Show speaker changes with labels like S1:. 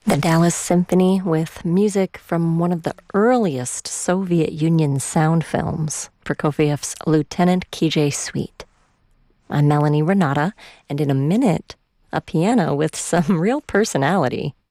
S1: The Dallas Symphony with music from one of the earliest Soviet Union sound films, Prokofiev's Lieutenant Kijé Suite. I'm Melanie Renata, and in a minute, a piano with some real personality.